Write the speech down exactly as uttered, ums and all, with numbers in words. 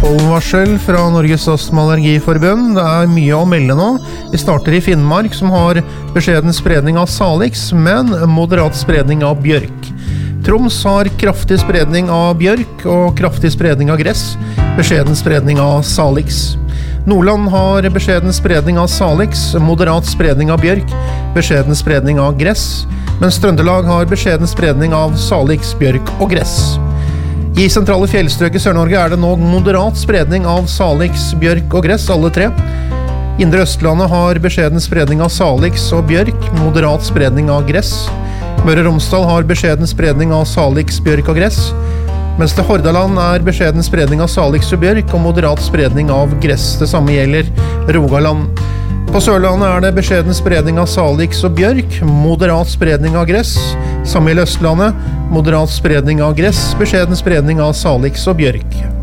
Pollenvarsel fra Norges Astma- og Allergiforbund. Det er mye å melde nå. Vi starter i Finnmark, som har beskjeden spredning av salix, men moderat spredning av bjørk. Troms har kraftig spredning av bjørk og kraftig spredning av gress, beskjeden spredning av salix. Nordland har beskjeden spredning av salix, moderat spredning av bjørk, beskjeden spredning av gress, mens Trøndelag har beskjeden spredning av salix, bjørk og gress. I sentrale fjellstrøk i Sør-Norge er det nå moderat spredning av salix, bjørk og gress, alle tre. Indre Østlandet har beskjeden spredning av salix og bjørk, moderat spredning av gress. Møre og Romsdal har beskjeden spredning av salix, bjørk og gress, mens til Hordaland er beskjeden spredning av salix og bjørk og moderat spredning av gress. Det samme gjelder Rogaland. På Sørlandet er det beskjeden spredning av salix og bjørk, moderat spredning av gress. Samme gjelder Østlandet, moderat spredning av gress, beskjeden spredning av salix og bjørk.